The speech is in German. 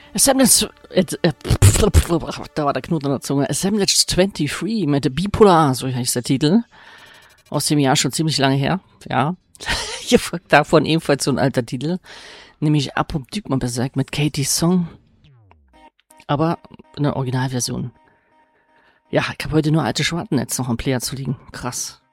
Assemblage, da war der Knoten in der Zunge. Assemblage 23 mit der Bipolar, so heißt der Titel. Aus dem Jahr schon ziemlich lange her, ja. Hier folgt davon ebenfalls so ein alter Titel. Nämlich Apoptyk, man besagt, mit Katie's Song. Aber in der Originalversion. Ja, ich habe heute nur alte Schwarten jetzt noch am Player zu liegen. Krass.